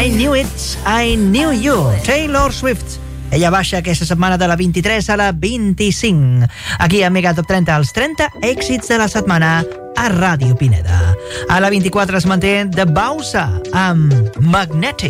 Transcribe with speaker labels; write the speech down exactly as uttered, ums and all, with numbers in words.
Speaker 1: I Knew It, I Knew You, Taylor Swift. Ella baixa aquesta setmana de la vint-i-tres a la vint-i-cinc. Aquí a Mega Top trenta, els trenta èxits de la setmana a Ràdio Pineda. A la vint-i-quatre es manté The Bausa amb Magnetic.